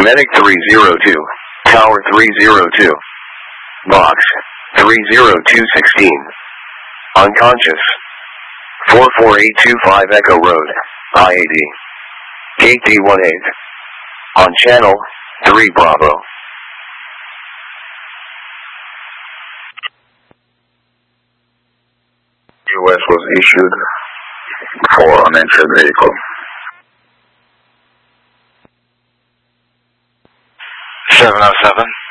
Medic 302, Tower 302, Box 30216, unconscious, 44825 Echo Road, IAD, Gate D18, on Channel 3 Bravo. US was issued for uninsured vehicle. 707.